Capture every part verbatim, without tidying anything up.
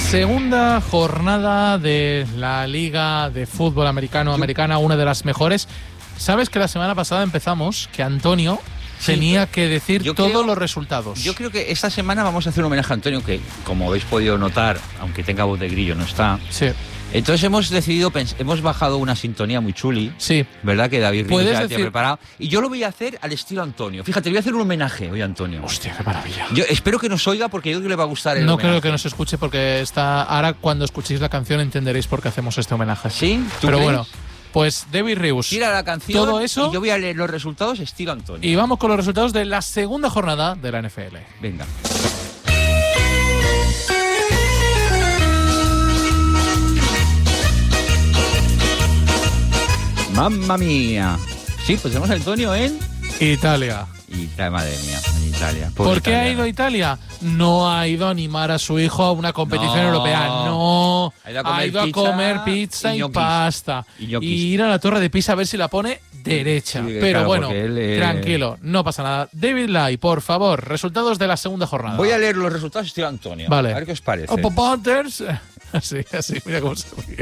Segunda jornada de la Liga de Fútbol Americano Americana, una de las mejores. ¿Sabes que la semana pasada empezamos que Antonio sí, tenía que decir todos creo, los resultados? Yo creo que esta semana vamos a hacer un homenaje a Antonio, que como habéis podido notar, aunque tenga voz de grillo, no está. Sí. Entonces hemos decidido, hemos bajado una sintonía muy chuli, sí, ¿verdad? Que David Ríos ya decir... tiene preparado. Y yo lo voy a hacer al estilo Antonio. Fíjate, voy a hacer un homenaje hoy a Antonio. Hostia, qué maravilla. Yo espero que nos oiga porque yo creo que le va a gustar el No homenaje. creo que nos escuche porque está ahora cuando escuchéis la canción entenderéis por qué hacemos este homenaje. ¿Sí? ¿Tú Pero crees? Bueno, pues David Ríos. Tira la canción todo eso, y yo voy a leer los resultados estilo Antonio. Y vamos con los resultados de la segunda jornada de la N F L. Venga. ¡Mamma mía! Sí, pues tenemos a Antonio en... Italia. Italia, madre mía, en Italia. ¿Por qué Italia. ha ido a Italia? No ha ido a animar a su hijo a una competición no. europea, no. Ha ido a comer, ha ido a pizza, comer pizza y, y pasta. Y, y ir a la torre de Pisa a ver si la pone derecha. Sí, Pero claro, bueno, él, eh... tranquilo, no pasa nada. David Lai, por favor, resultados de la segunda jornada. Voy a leer los resultados estilo Antonio. Vale. A ver qué os parece. Oh, Panthers. Así, así, mira cómo se ríe.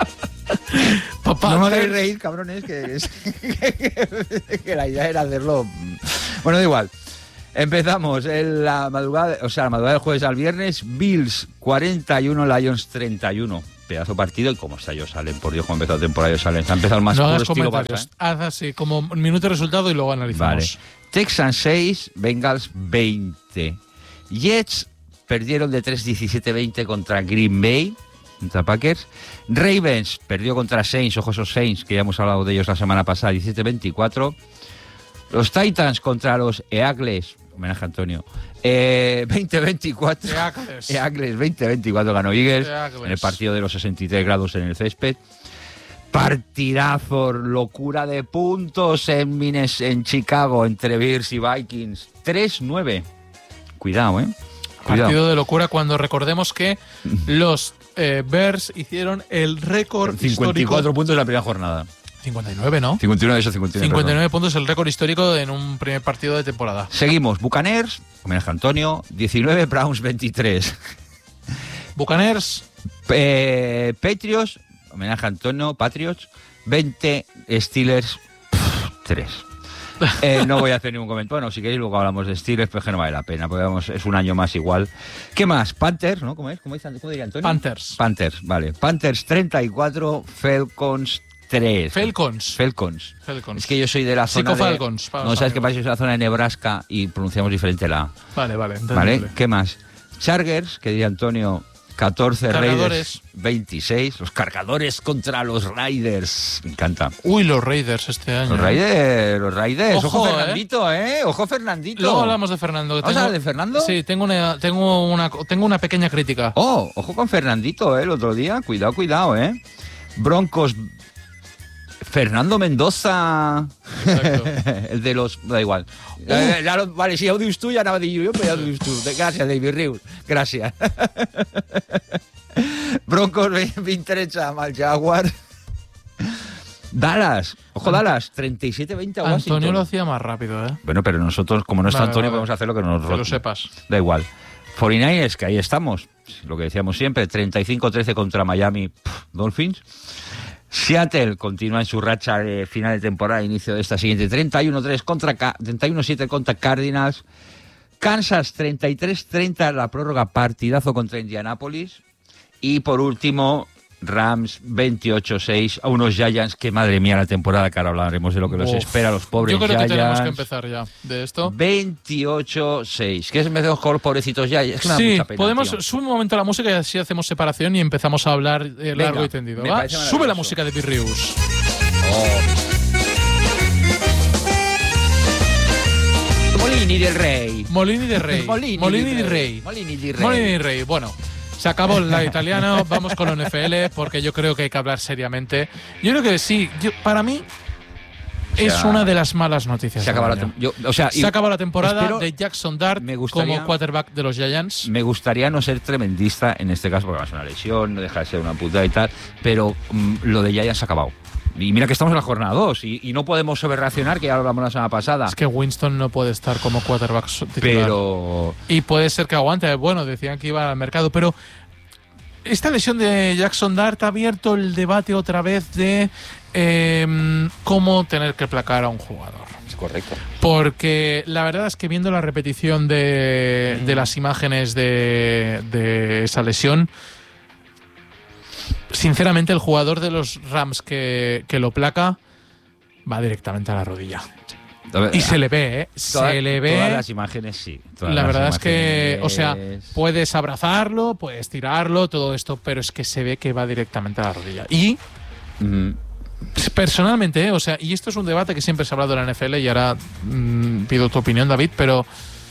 Papá, no me hagáis reír, cabrones, que, es, que la idea era hacerlo. Bueno, da igual. Empezamos en la madrugada, o sea, la madrugada del jueves al viernes. Bills cuarenta y uno, Lions treinta y uno. Pedazo partido, y como está, ellos salen, por Dios, como empezó la temporada, ellos salen. Se ha empezado el más no puro hagas estilo comentarios. Barça, ¿eh? Haz así, como un minuto de resultado y luego analizamos. Vale. Texans seis, Bengals veinte. Jets perdieron de tres diecisiete veinte contra Green Bay, contra Packers. Ravens perdió contra Saints, ojo esos Saints, que ya hemos hablado de ellos la semana pasada, diecisiete veinticuatro. Los Titans contra los Eagles, homenaje a Antonio, eh, veinte veinticuatro. Eagles. Eagles, veinte veinticuatro ganó Eagles Eagles. En el partido de los sesenta y tres grados en el césped. Partidazo, locura de puntos en, Mines, en Chicago entre Bears y Vikings. tres nueve. Cuidado, ¿eh? Cuidado. Partido de locura cuando recordemos que los eh, Bears hicieron el récord cincuenta y cuatro histórico. puntos en la primera jornada. cincuenta y nueve, ¿no? cincuenta y nueve, eso, cincuenta y nueve. cincuenta y nueve puntos, el récord histórico en un primer partido de temporada. Seguimos. Buccaneers, homenaje a Antonio, diecinueve, Browns veintitrés. Buccaneers. Eh, Patriots, homenaje a Antonio, Patriots, veinte, Steelers tres. Eh, no voy a hacer ningún comentario. Bueno, si queréis luego hablamos de Steelers, pero es que no vale la pena, porque vamos, es un año más igual. ¿Qué más? Panthers, ¿no? ¿Cómo es? ¿Cómo, dice, ¿Cómo diría Antonio? Panthers. Panthers, vale. Panthers treinta y cuatro, Falcons tres. Falcons. Falcons. Falcons. Es que yo soy de la zona Chico de... Falcons. No, sabes qué pasa, yo soy de la zona de Nebraska y pronunciamos diferente la A. Vale, vale. ¿Vale? ¿Qué más? Chargers, que diría Antonio, catorce, Cargadores. Raiders veintiséis. Los cargadores contra los Raiders. Me encanta. Uy, los Raiders este año. Los Raiders, los Raiders. Ojo, Ojo, ¿eh? Fernandito, ¿eh? Ojo, Fernandito. Luego hablamos de Fernando. ¿Vamos a hablar de Fernando? Sí, tengo una, tengo, una, tengo una pequeña crítica. Oh, ojo con Fernandito, ¿eh? El otro día. Cuidado, cuidado, ¿eh? Broncos... Fernando Mendoza. Exacto. El de los... Da igual. Uh. Eh, ya lo- vale, sí, Audius tú, ya no digo yo, pero Audius tú. Gracias, David Ríos. Gracias. Broncos veintitrés al Jaguar. Dallas. Ojo, Dallas. treinta y siete veinte a Washington. Antonio lo hacía más rápido, ¿eh? Bueno, pero nosotros, como no está Vale, Antonio, vale. podemos hacer lo que nos Que lo sepas. Da igual. cuarenta y nueve ers, que ahí estamos. Lo que decíamos siempre. treinta y cinco trece contra Miami pff, Dolphins. Seattle continúa en su racha de final de temporada, inicio de esta siguiente. treinta y uno tres contra treinta y uno siete contra Cardinals. Kansas treinta y tres treinta, la prórroga, partidazo contra Indianapolis. Y por último, Rams veintiocho seis a unos Giants que, madre mía, la temporada que ahora hablaremos de lo que los Uf. espera a los pobres Yo creo Giants. que tenemos que empezar ya de esto. veintiocho seis. ¿Qué es mejor con los pobrecitos Giants? Es que me da Sí, mucha pena, podemos tío. sube un momento la música y así hacemos separación y empezamos a hablar eh, largo Venga, y tendido. me ¿va? parece Sube maravilloso. la música de Pirrius. Oh. Molini del Rey. Molini de Rey. Molini, Molini di de Rey. Molini di Rey. Molini de Rey. Bueno, se acabó la italiana. Vamos con la N F L porque yo creo que hay que hablar seriamente. Yo creo que sí. Yo, para mí sea, es una de las malas noticias. Se acaba la del año. tem- yo, o sea, Se y- acaba la temporada espero- de Jackson Dart me gustaría- como quarterback de los Giants. Me gustaría no ser tremendista en este caso, porque es una lesión, no deja de ser una puta y tal, pero mm, lo de Giants se ha acabado. Y mira que estamos en la jornada dos y, y no podemos sobrereaccionar, que ya lo hablamos la semana pasada. Es que Winston no puede estar como quarterback titular. Pero Y puede ser que aguante. Bueno, decían que iba al mercado, pero esta lesión de Jackson Dart ha abierto el debate otra vez de eh, cómo tener que placar a un jugador. Es correcto. Porque la verdad es que viendo la repetición de, de las imágenes de, de esa lesión, sinceramente el jugador de los Rams que, que lo placa va directamente a la rodilla. Y se le ve, ¿eh? Toda, se le ve. Todas las imágenes, sí. La verdad es que, o sea, puedes abrazarlo, puedes tirarlo, todo esto, pero es que se ve que va directamente a la rodilla. Y, mm. personalmente, ¿eh? O sea, y esto es un debate que siempre se ha hablado en la N F L y ahora mmm, pido tu opinión, David, pero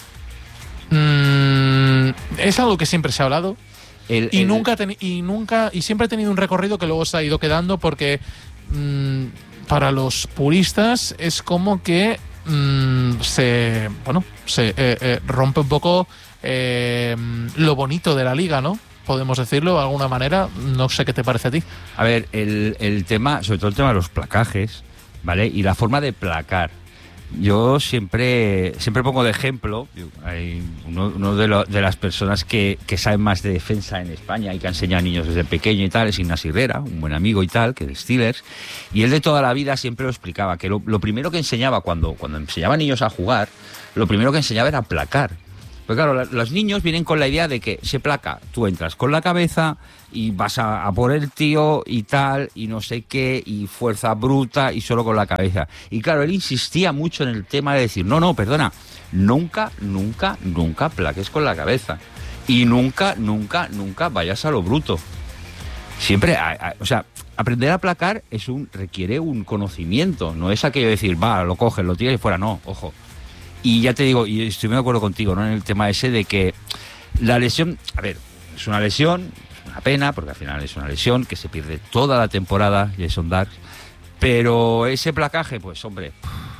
mmm, es algo que siempre se ha hablado el, y, el, nunca ten, y nunca y siempre ha tenido un recorrido que luego se ha ido quedando porque mmm, para los puristas es como que mmm, se bueno se eh, eh, rompe un poco eh, lo bonito de la liga, ¿no? Podemos decirlo de alguna manera. No sé qué te parece a ti. A ver, el, el tema, sobre todo el tema de los placajes, ¿vale? Y la forma de placar. Yo siempre siempre pongo de ejemplo, hay uno, uno de, lo, de las personas que, que saben más de defensa en España y que ha enseñado a niños desde pequeño y tal, es Ignacio Herrera, un buen amigo y tal, que es de Steelers, y él de toda la vida siempre lo explicaba, que lo, lo primero que enseñaba cuando, cuando enseñaba a niños a jugar, lo primero que enseñaba era placar. Pero claro, los niños vienen con la idea de que se placa, tú entras con la cabeza y vas a, a por el tío y tal, y no sé qué, y fuerza bruta y solo con la cabeza. Y claro, él insistía mucho en el tema de decir, no, no, perdona, nunca, nunca, nunca plaques con la cabeza. Y nunca, nunca, nunca vayas a lo bruto. Siempre, a, a, o sea, aprender a placar es un requiere un conocimiento, no es aquello de decir, va, lo coges, lo tiras y fuera, no, ojo. Y ya te digo, y estoy muy de acuerdo contigo, ¿no? En el tema ese de que la lesión, a ver, es una lesión, es una pena, porque al final es una lesión que se pierde toda la temporada, Jackson Dart, pero ese placaje, pues hombre,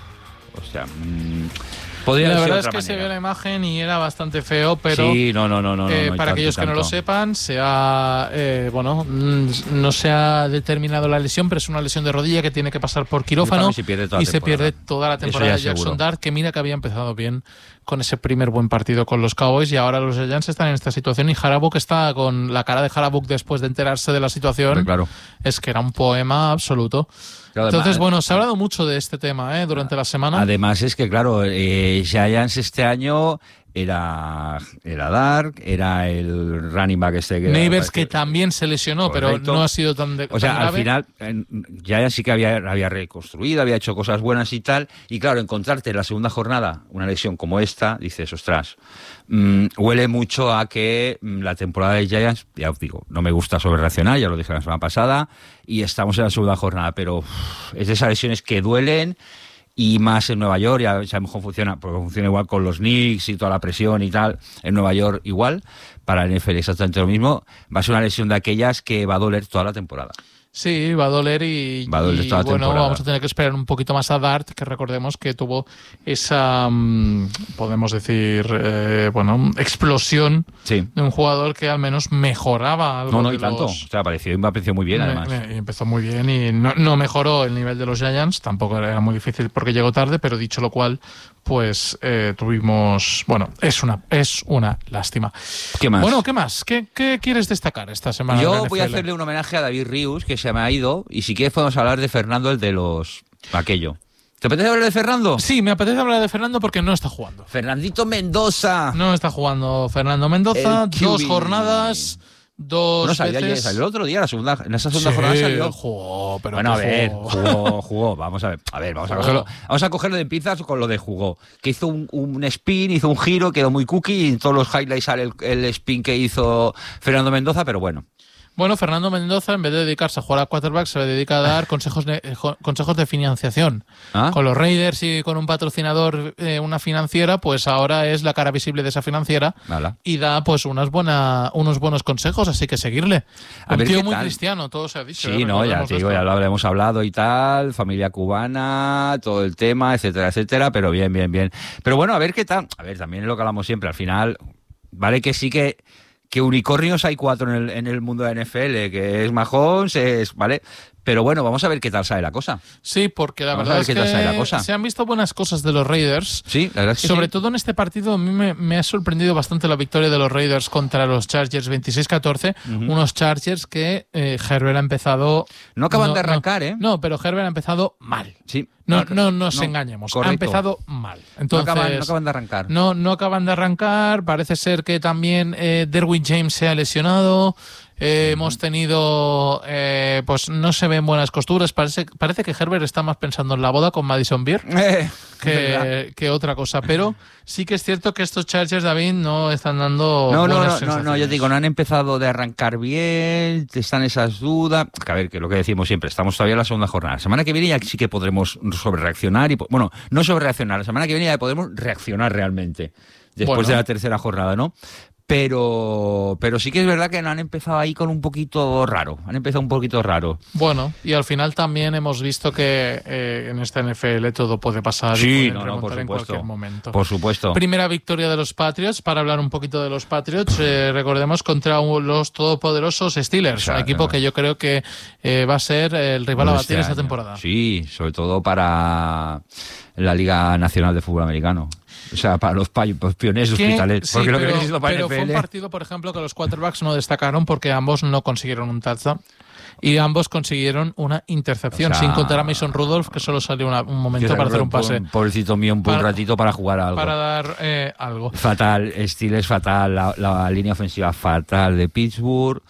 o sea, mmm, podría la ser verdad otra es que manera. se ve la imagen y era bastante feo, pero sí, no, no, no, no, eh, no, no para tanto, aquellos que tanto. no lo sepan, se ha, eh, bueno, no se ha determinado la lesión, pero es una lesión de rodilla que tiene que pasar por quirófano se pierde toda y la se pierde temporada. toda la temporada de Jackson seguro. Dart, que mira que había empezado bien con ese primer buen partido con los Cowboys y ahora los Giants están en esta situación y Harbaugh está con la cara de Harbaugh después de enterarse de la situación. Pero claro. Es que era un poema absoluto. Claro, Entonces, además, bueno, se ha hablado mucho de este tema ¿eh? durante la semana. Además es que, claro, eh, Giants este año era, era Dark, era el running back este que... Neighbors, que también se lesionó, correcto, pero no ha sido tan, de, o sea, tan grave. al final, Giants sí que había, había reconstruido, había hecho cosas buenas y tal, y claro, encontrarte en la segunda jornada una lesión como esta, dices, ostras, mmm, huele mucho a que mmm, la temporada de Giants, ya os digo, no me gusta sobrereaccionar, ya lo dije la semana pasada, y estamos en la segunda jornada, pero uff, es de esas lesiones que duelen. Y más en Nueva York, ya sabemos cómo funciona, porque funciona igual con los Knicks y toda la presión y tal. En Nueva York igual, para el N F L exactamente lo mismo. Va a ser una lesión de aquellas que va a doler toda la temporada. Sí, va a doler y, va a doler y toda la bueno, temporada. Vamos a tener que esperar un poquito más a Dart, que recordemos que tuvo esa, um, podemos decir, eh, bueno, explosión sí. de un jugador que al menos mejoraba algo. No, no, de y tanto. Los... O sea, apareció, me apareció muy bien, me, además. Me, empezó muy bien y no, no mejoró el nivel de los Giants, tampoco era muy difícil porque llegó tarde, pero dicho lo cual, pues eh, tuvimos, bueno, es una es una lástima. ¿Qué más? Bueno, ¿qué más? ¿Qué, qué quieres destacar esta semana? Yo voy a hacerle un homenaje a David Rius, que se me ha ido, y si quieres podemos hablar de Fernando, el de los... aquello. ¿Te apetece hablar de Fernando? Sí, me apetece hablar de Fernando porque no está jugando. Fernandito Mendoza. No está jugando Fernando Mendoza, dos jornadas... Dos no sabía veces... que salió el otro día, la segunda, en esa segunda sí, jornada salió. Jugó, pero bueno, a ver, jugó. jugó, jugó. Vamos a ver, a ver, vamos a cogerlo. Vamos a cogerlo de pinzas con lo de jugó. Que hizo un, un spin, hizo un giro, quedó muy cookie y en todos los highlights sale el, el spin que hizo Fernando Mendoza, pero bueno. Bueno, Fernando Mendoza, en vez de dedicarse a jugar a quarterback, se dedica a dar consejos de, consejos de financiación. ¿Ah? Con los Raiders y con un patrocinador, eh, una financiera, pues ahora es la cara visible de esa financiera. Mala. Y da pues unas buena, unos buenos consejos, así que seguirle. A un ver tío qué muy tal. cristiano, todo se ha dicho. Sí, no, ya te digo, ya lo habremos hablado y tal, familia cubana, todo el tema, etcétera, etcétera, pero bien, bien, bien. Pero bueno, a ver qué tal. A ver, también es lo que hablamos siempre, al final, vale que sí que... que unicornios hay cuatro en el, en el mundo de N F L, que es Mahomes, es, ¿vale? Pero bueno, vamos a ver qué tal sale la cosa. Sí, porque la vamos verdad es qué tal que sale la cosa. se han visto buenas cosas de los Raiders. Sí, la verdad es que Sobre sí. todo en este partido a mí me, me ha sorprendido bastante la victoria de los Raiders contra los Chargers veintiséis catorce. Uh-huh. Unos Chargers que eh, Herbert ha empezado... No acaban no, de arrancar, no, ¿eh? No, pero Herbert ha empezado mal. Sí. No, no, no nos no, engañemos. Correcto. Ha empezado mal. Entonces, no, acaban, no acaban de arrancar. No, no acaban de arrancar. Parece ser que también eh, Derwin James se ha lesionado. Eh, uh-huh. Hemos tenido, eh, pues no se ven buenas costuras. Parece, parece que Herbert está más pensando en la boda con Madison Beer eh, que, que otra cosa. Pero sí que es cierto que estos Chargers, David, no están dando no, buenas no, no, no, no, yo digo, no han empezado de arrancar bien, están esas dudas. A ver, que lo que decimos siempre, estamos todavía en la segunda jornada. La semana que viene ya sí que podremos sobrereaccionar. Y, bueno, no sobrereaccionar, la semana que viene ya podemos reaccionar realmente. Después bueno. de la tercera jornada, ¿no? Pero, pero sí que es verdad que han empezado ahí con un poquito raro. Han empezado un poquito raro. Bueno, y al final también hemos visto que eh, en esta N F L todo puede pasar sí, y no, remontar no, por supuesto, en cualquier momento. Por supuesto. Primera victoria de los Patriots. Para hablar un poquito de los Patriots, eh, recordemos contra los todopoderosos Steelers, o sea, un equipo que yo creo que eh, va a ser el rival bueno, a batir este esta año. temporada. Sí, sobre todo para la Liga Nacional de Fútbol Americano. O sea, para los pioneros de Hospitalet. Sí, porque pero, lo que necesito para pero N F L... fue un partido, por ejemplo, que los quarterbacks no destacaron porque ambos no consiguieron un touchdown. Y ambos consiguieron una intercepción, o sea, sin contar a Mason Rudolph, que solo salió una, un momento para hacer un pase. Pobrecito mío, un, para, un ratito para jugar algo. Para dar eh, algo. Fatal, Steelers fatal, la, la línea ofensiva fatal de Pittsburgh,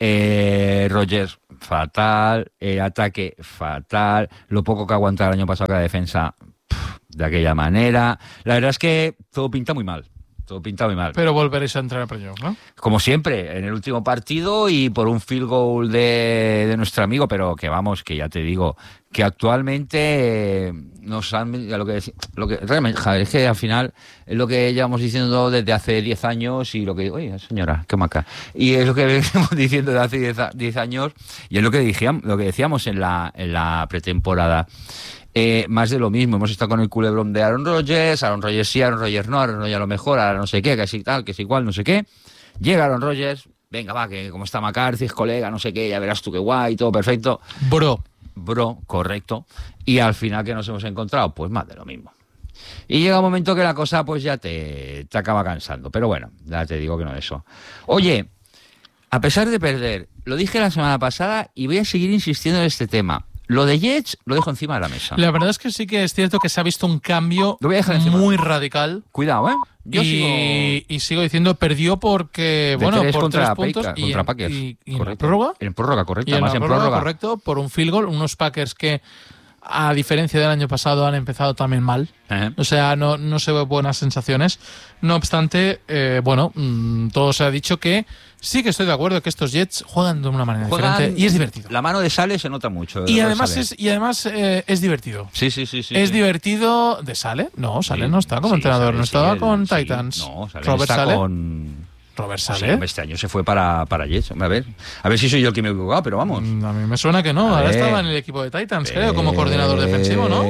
eh, Rodgers fatal, el ataque fatal, lo poco que aguantaba el año pasado que la defensa pff, de aquella manera. La verdad es que todo pinta muy mal. Todo pinta muy mal. Pero volveréis a entrar a playoff, ¿no? Como siempre, en el último partido y por un field goal de, de nuestro amigo, pero que vamos, que ya te digo, que actualmente eh, nos han... Lo que, lo que realmente, Javier, es que al final es lo que llevamos diciendo desde hace diez años y lo que... Oye, señora, qué maca. Y es lo que venimos diciendo desde hace diez años y es lo que, decíamos, lo que decíamos en la, en la pretemporada. Eh, más de lo mismo, hemos estado con el culebrón de Aaron Rodgers, Aaron Rodgers sí, Aaron Rodgers no, Aaron Rodgers a lo mejor, ahora no sé qué, que así tal, que es igual, no sé qué. Llega Aaron Rodgers, venga va, que como está McCarthy, es colega, no sé qué, ya verás tú qué guay, todo perfecto. Bro. Bro, correcto. Y al final, ¿qué nos hemos encontrado? Pues más de lo mismo. Y llega un momento que la cosa pues ya te, te acaba cansando, pero bueno, ya te digo que no es eso. Oye, a pesar de perder, lo dije la semana pasada y voy a seguir insistiendo en este tema. Lo de Jets lo dejo encima de la mesa. La verdad es que sí que es cierto que se ha visto un cambio lo voy a dejar encima. Muy radical. Cuidado, ¿eh? Yo y, sigo... y sigo diciendo, perdió porque, de bueno, tres por contra tres puntos Paca, y, contra Packers. Y, y en la prórroga. En prórroga, correcto. Y en más la en prórroga, prórroga, correcto, por un field goal. Unos Packers que, a diferencia del año pasado, han empezado también mal. Uh-huh. O sea, no, no se ven buenas sensaciones. No obstante, eh, bueno, mmm, todo se ha dicho que sí que estoy de acuerdo que estos Jets juegan de una manera juegan, diferente y es divertido. La mano de Sale se nota mucho. Y además, es, y además eh, es divertido. Sí, sí, sí. sí es sí. divertido. ¿De Sale? No, Sale sí, no está como sí, entrenador, Sale, no estaba sí, con sí, Titans. No, Sale Robert está Sale. con... Robert Sale. Sí, este año se fue para, para Jets. A ver, a ver si soy yo el que me he equivocado, pero vamos. A mí me suena que no. A Ahora ver, estaba en el equipo de Titans, ver, creo, como coordinador defensivo, ¿no?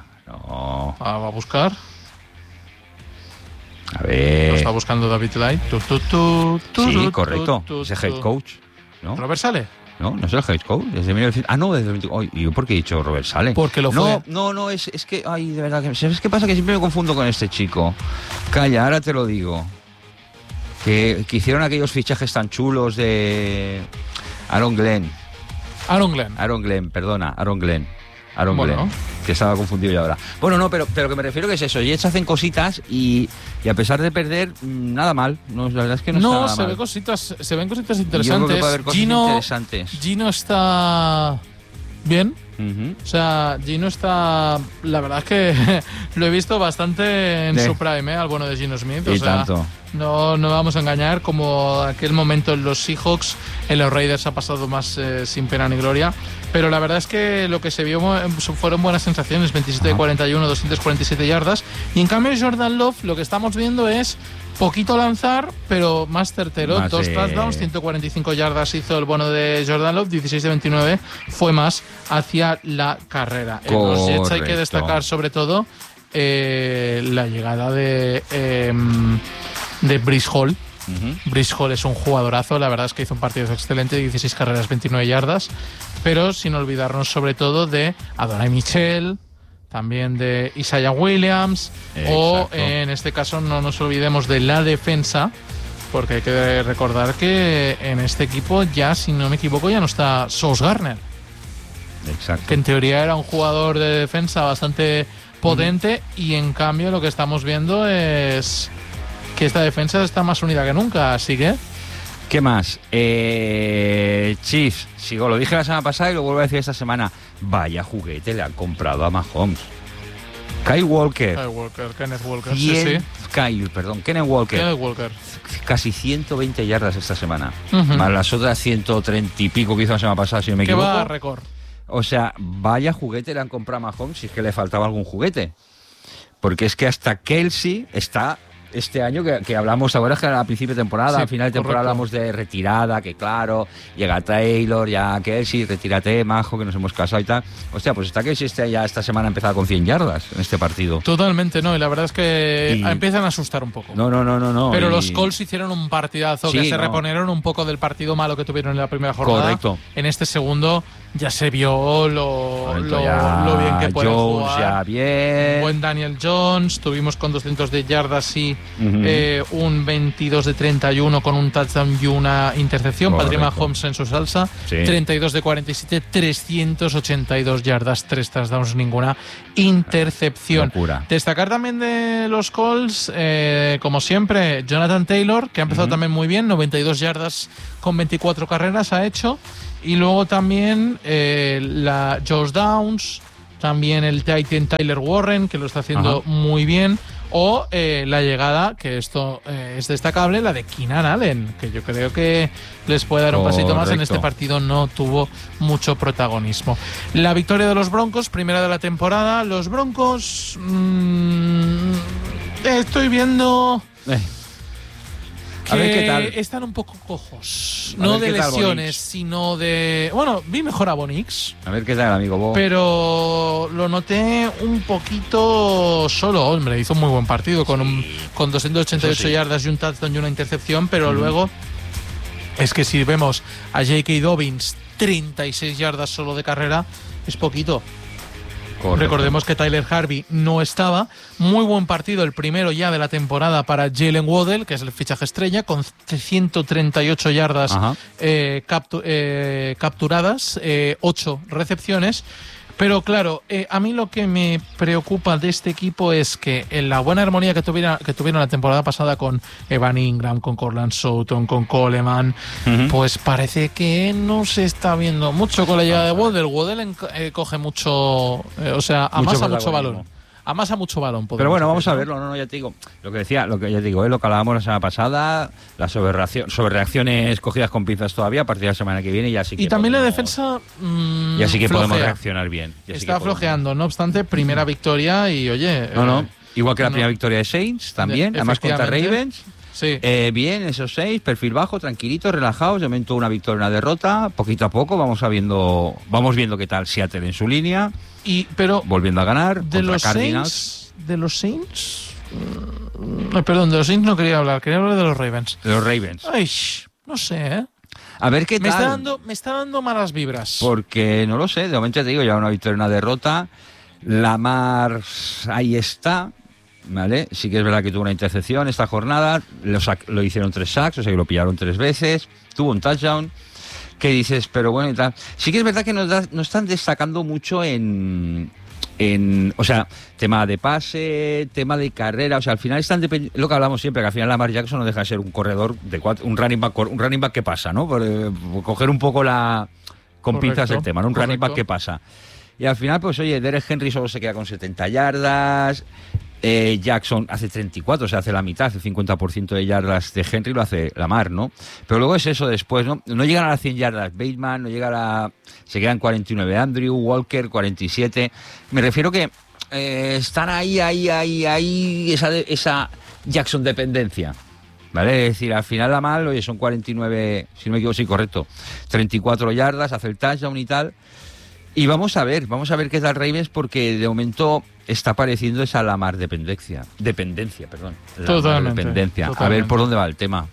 No. Ah, va a buscar. A ver. Lo está buscando David Light. Tu, tu, tu, tu, sí, tu, correcto. Tu, tu, Ese head coach, ¿no? ¿Robert Sale? No, no es el head coach. Desde mil novecientos... Ah, no, desde el oh, ¿y yo por qué he dicho Robert Sale? Porque lo fue. No, no, no, es, es que, ay, de verdad, que, ¿sabes qué pasa? Que siempre me confundo con este chico. Calla, ahora te lo digo. Que, que hicieron aquellos fichajes tan chulos de Aaron Glenn. Aaron Glenn. Aaron Glenn, perdona, Aaron Glenn. Aaron bueno. Glenn, que estaba confundido ya ahora. Bueno, no, pero, pero que me refiero que es eso. Jets hacen cositas y, y a pesar de perder, nada mal. No, la verdad es que no, no está nada se mal. ve cositas, se ven cositas interesantes. Yo creo que puede haber cosas Gino, interesantes. Gino está bien. Uh-huh. O sea, Gino está... La verdad es que lo he visto bastante en de. su prime, ¿eh? Al bueno de Gino Smith. Y o sea, tanto. No, no vamos a engañar, como aquel momento en los Seahawks, en los Raiders ha pasado más eh, sin pena ni gloria. Pero la verdad es que lo que se vio fueron buenas sensaciones, veintisiete de cuarenta y uno, doscientas cuarenta y siete yardas. Y en cambio Jordan Love lo que estamos viendo es poquito lanzar, pero más certero. Más Dos de... touchdowns, ciento cuarenta y cinco yardas hizo el bono de Jordan Love, dieciséis de veintinueve fue más hacia la carrera. En los Jets hay que destacar sobre todo eh, la llegada de, eh, de Breece Hall, Uh-huh. Breece Hall es un jugadorazo, la verdad es que hizo un partido excelente, dieciséis carreras, veintinueve yardas, pero sin olvidarnos sobre todo de Adonai Mitchell, también de Isaiah Williams. Exacto. O en este caso no nos olvidemos de la defensa, porque hay que recordar que en este equipo ya, si no me equivoco, ya no está Sauce Gardner. Exacto. Que en teoría era un jugador de defensa bastante potente, mm. y en cambio lo que estamos viendo es que esta defensa está más unida que nunca, así que... ¿Qué más? Eh, Chiefs, sigo, lo dije la semana pasada y lo vuelvo a decir esta semana. Vaya juguete le han comprado a Mahomes. Kyle Walker. Kyle Walker, Kenneth Walker. cien, sí, sí. Kyle, perdón, Kenneth Walker. Kenneth Walker. Casi ciento veinte yardas esta semana. Uh-huh. Más las otras ciento treinta y pico que hizo la semana pasada, si no me equivoco. Que va a récord. O sea, vaya juguete le han comprado a Mahomes, si es que le faltaba algún juguete. Porque es que hasta Kelsey está... Este año que, que hablamos ahora, que a principio de temporada, sí, al final de temporada correcto. Hablamos de retirada, que claro, llega Taylor, ya Kelsey, retírate, majo, que nos hemos casado y tal. Hostia, pues está Kelsey este, ya esta semana ha empezado con cien yardas en este partido. Totalmente, no, y la verdad es que y... empiezan a asustar un poco. No, no, no, no. no Pero y... los Colts hicieron un partidazo, sí, que se no. reponieron un poco del partido malo que tuvieron en la primera jornada. Correcto. En este segundo ya se vio lo, lo, ya, lo bien que puede Jones, jugar. Ya bien. Buen Daniel Jones, tuvimos con doscientos de yardas y uh-huh. eh, un veintidós de treinta y uno con un touchdown y una intercepción. Correcto. Patrick Mahomes en su salsa, sí. treinta y dos de cuarenta y siete, trescientos ochenta y dos yardas, tres touchdowns, ninguna intercepción. Locura. Destacar también de los Colts, eh, como siempre, Jonathan Taylor, que ha empezado uh-huh. también muy bien, noventa y dos yardas con veinticuatro carreras ha hecho. Y luego también eh, la Josh Downs, también el Titan Tyler Warren, que lo está haciendo Ajá. muy bien. O eh, la llegada, que esto eh, es destacable, la de Keenan Allen, que yo creo que les puede dar un Correcto. pasito más. En este partido no tuvo mucho protagonismo. La victoria de los Broncos, primera de la temporada. Los Broncos... Mmm, estoy viendo... Eh. A ver qué tal. Están un poco cojos. No de lesiones, sino de... Bueno, vi mejor a Bonix. A ver qué tal, amigo Bo. Pero lo noté un poquito solo. Hombre, hizo un muy buen partido con, un, con doscientas ochenta y ocho sí. yardas y un touchdown y una intercepción. Pero mm. luego es que si vemos a J K. Dobbins, treinta y seis yardas solo de carrera, es poquito. Correcto. Recordemos que Tyler Harvey no estaba. Muy buen partido, el primero ya de la temporada para Jalen Waddell, que es el fichaje estrella, con ciento treinta y ocho yardas eh, captu- eh, capturadas, eh, ocho recepciones. Pero claro, eh, a mí lo que me preocupa de este equipo es que en la buena armonía que tuvieron, que tuvieron la temporada pasada con Evan Ingram, con Cortland Sutton, con Coleman, uh-huh. pues parece que no se está viendo mucho con la llegada de Waddell. Waddell eh, coge mucho, eh, o sea, amasa mucho, mucho balón. Amasa mucho balón. Pero bueno, vamos a verlo. No, no, ya te digo, lo que decía, lo que ya te digo, ¿eh? Lo que hablábamos la semana pasada, las sobrereacciones cogidas con pinzas todavía, a partir de la semana que viene ya sí que Y también podemos, la defensa mmm, ya sí que flojea. podemos reaccionar bien. Ya Está sí flojeando, no obstante, primera victoria y oye... No, no, eh, igual que la no. primera victoria de Saints también, además contra Ravens. Sí. Eh, bien, esos seis, perfil bajo, tranquilitos, relajados. De momento una victoria, una derrota. Poquito a poco vamos a viendo, vamos viendo qué tal Seattle en su línea. Y pero volviendo a ganar de los Cardinals. Saints, de los Saints, no, perdón, de los Saints no quería hablar, quería hablar de los Ravens. De los Ravens. Ay, no sé, ¿eh? A ver qué me tal. Está dando, me está dando malas vibras. Porque no lo sé. De momento te digo, ya una victoria, una derrota. Lamar ahí está. ¿Vale? Sí que es verdad que tuvo una intercepción esta jornada, lo, sac- lo hicieron tres sacks, o sea que lo pillaron tres veces, tuvo un touchdown, que dices, pero bueno y tal. Sí que es verdad que no, da, no están destacando mucho en, en, o sea, tema de pase, tema de carrera, o sea, al final están depend- lo que hablamos siempre, que al final Lamar Jackson no deja de ser un corredor, de cuatro, un running back, un running back que pasa, ¿no? Por, eh, por coger un poco la, con correcto, pinzas el tema, ¿no? Un correcto. running back que pasa. Y al final, pues oye, Derek Henry solo se queda con setenta yardas. Eh, Jackson hace treinta y cuatro, o sea, hace la mitad, hace cincuenta por ciento de yardas de Henry, lo hace Lamar, ¿no? Pero luego es eso después, ¿no? No llegan a las cien yardas Bateman, no llega a la... Se quedan cuarenta y nueve Andrew, Walker, cuarenta y siete. Me refiero que eh, están ahí, ahí, ahí, ahí, esa, esa Jackson dependencia. ¿Vale? Es decir, al final Lamar, oye, son cuarenta y nueve, si no me equivoco, sí, correcto, treinta y cuatro yardas, hace el touchdown y tal. Y vamos a ver, vamos a ver qué tal Ravens, porque de momento está apareciendo esa Lamar dependencia. Dependencia, perdón. Lamar Totalmente. dependencia. Totalmente. A ver por dónde va el tema.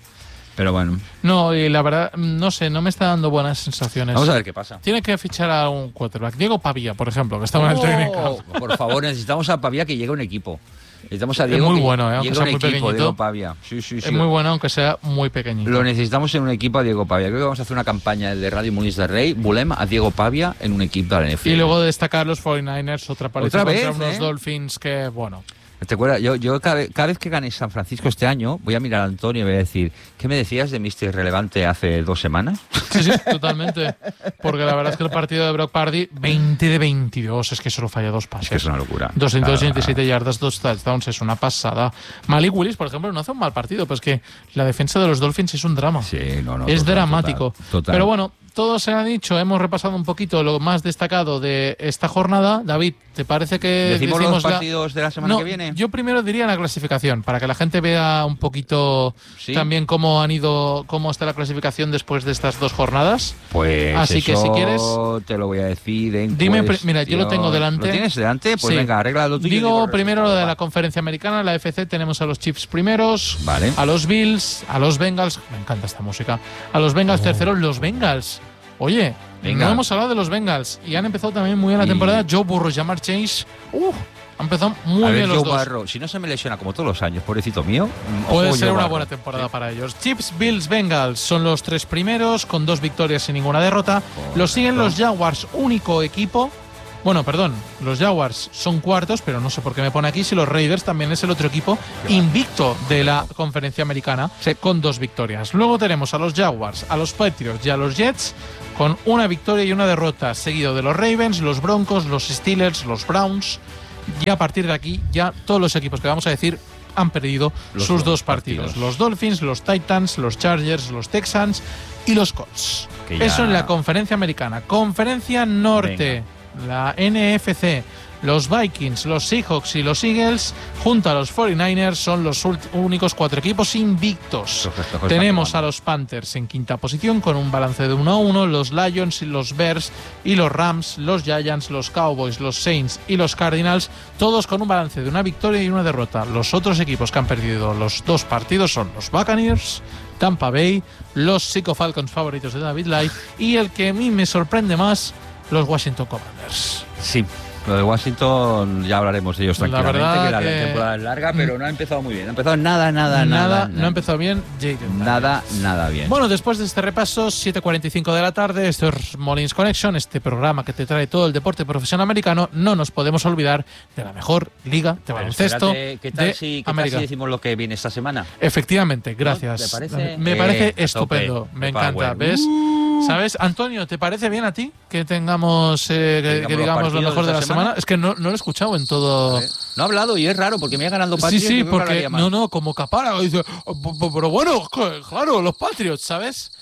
Pero bueno. No, y la verdad, no sé, no me está dando buenas sensaciones. Vamos a ver qué pasa. Tiene que fichar a un quarterback. Diego Pavía, por ejemplo, que estaba oh, en el training camp. Por favor, necesitamos a Pavía que llegue a un equipo. Necesitamos a Diego. Es muy bueno, ¿eh? Aunque sea muy equipo, pequeñito. Diego Pavía. Sí, sí, sí. Es muy bueno, aunque sea muy pequeñito. Lo necesitamos en un equipo a Diego Pavía. Creo que vamos a hacer una campaña de Radio Molins de Rey. Volem a Diego Pavía en un equipo de la N F L. Y luego destacar los cuarenta y nueve ers, otra paliza ¿Otra contra vez, unos eh? Dolphins que, bueno... ¿Te acuerdas? Yo, yo cada, cada vez que gane San Francisco este año, voy a mirar a Antonio y voy a decir, ¿qué me decías de mister Irrelevante hace dos semanas? Sí, sí, totalmente. Porque la verdad es que el partido de Brock Purdy, veinte de veintidós, es que solo falla dos pases. Es que es una locura. doscientos ochenta y siete yardas, dos touchdowns, es una pasada. Malik Willis, por ejemplo, no hace un mal partido, pero es que la defensa de los Dolphins es un drama. Sí, no, no. Es total, dramático. Total, total. Pero bueno, todo se ha dicho, hemos repasado un poquito lo más destacado de esta jornada. David, ¿te parece que decimos, decimos los partidos la... de la semana no, que viene? Yo primero diría la clasificación, para que la gente vea un poquito ¿Sí? también cómo han ido, cómo está la clasificación después de estas dos jornadas. Pues así eso que si quieres te lo voy a decir en dime, cuestión. mira, yo lo tengo delante. ¿Lo tienes delante? Pues sí. venga, arregla lo tuyo. Digo, digo primero lo de la conferencia americana, la F C, tenemos a los Chiefs primeros, vale. a los Bills, a los Bengals, me encanta esta música, a los Bengals oh. terceros, los Bengals. Oye, venga. No hemos hablado de los Bengals y han empezado también muy bien la y... temporada. Joe Burrow, Jamar Chase, uh, han empezado muy a bien ver, los Joe dos. Barrow, si no se me lesiona como todos los años, pobrecito mío. Puede ser Joe una Barrow. buena temporada sí. para ellos. Chiefs, Bills, Bengals son los tres primeros con dos victorias y ninguna derrota. Correcto. Los siguen los Jaguars, único equipo. Bueno, perdón, los Jaguars son cuartos, pero no sé por qué me pone aquí si los Raiders también es el otro equipo invicto de la conferencia americana sí. con dos victorias. Luego tenemos a los Jaguars, a los Patriots y a los Jets con una victoria y una derrota, seguido de los Ravens, los Broncos, los Steelers, los Browns. Y a partir de aquí ya todos los equipos que vamos a decir han perdido los sus dos, dos partidos. partidos. Los Dolphins, los Titans, los Chargers, los Texans y los Colts. Ya... Eso en la conferencia americana. Conferencia norte. Venga. La N F C, los Vikings, los Seahawks y los Eagles, junto a los cuarenta y nueve ers, son los únicos cuatro equipos invictos. Tenemos a los Panthers en quinta posición con un balance de uno a uno, los Lions, los Bears y los Rams, los Giants, los Cowboys, los Saints y los Cardinals, todos con un balance de una victoria y una derrota. Los otros equipos que han perdido los dos partidos son los Buccaneers, Tampa Bay, los Chicago Falcons favoritos de David Light y el que a mí me sorprende más, los Washington Commanders. Sí, lo de Washington ya hablaremos de ellos tranquilamente, la verdad que la que... temporada es larga, pero no ha empezado muy bien. Ha empezado nada, nada, nada. Nada, nada no ha empezado bien. Nada, nada bien. Bueno, después de este repaso, siete cuarenta y cinco de la tarde, esto es Molins Connection, este programa que te trae todo el deporte profesional americano. No nos podemos olvidar de la mejor liga de baloncesto ¿Qué tal, de si, ¿qué América? tal si decimos lo que viene esta semana? Efectivamente, gracias. ¿No? ¿Te parece? Me eh, parece estupendo, me encanta. ¿Ves? Uh. ¿Sabes? Antonio, ¿te parece bien a ti que tengamos, eh, que, digamos, que digamos lo mejor de la semana? semana? Es que no, no lo he escuchado en todo... No ha hablado y es raro porque me ha ganado Patriots. Sí, sí, porque... No, no, como Capara. Dice, pero bueno, claro, los Patriots, ¿sabes?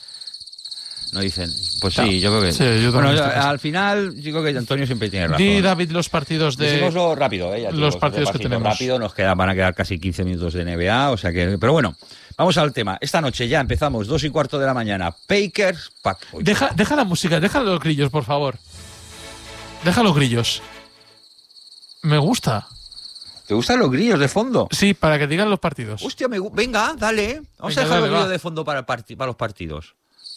No dicen. Pues sí, sí, yo creo que... Sí, yo bueno, yo, al final, yo creo que Antonio siempre tiene razón. Di, David, los partidos de... Decimoslo rápido, ¿eh? Ya los partidos que tenemos. Rápido, nos queda, van a quedar casi quince minutos de N B A, o sea que... Pero bueno, vamos al tema. Esta noche ya empezamos, dos y cuarto de la mañana. Packers... Pack, deja, deja la música, deja los grillos, por favor. Deja los grillos. Me gusta. ¿Te gustan los grillos de fondo? Sí, para que digan los partidos. Hostia, me... venga, dale. Vamos venga, a dejar dale, los grillos va. de fondo para, part... para los partidos.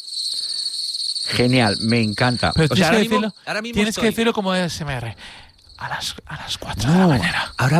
Genial, me encanta. Pero o sea, ahora que mismo, decirlo, ahora mismo tienes estoy... que decirlo como S M R. A las, a las cuatro no, de la mañana. Ahora